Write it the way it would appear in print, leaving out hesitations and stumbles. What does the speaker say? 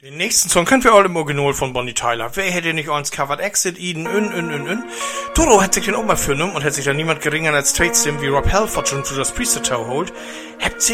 Den nächsten Song können wir alle im Original von Bonnie Tyler. Wer hätte nicht uns covered? Exit, Eden, Toto hat sich den auch mal für genommen und hat sich dann niemand geringer als Trade-Sim wie Rob Halford schon zu das Priester Toe holt. Habt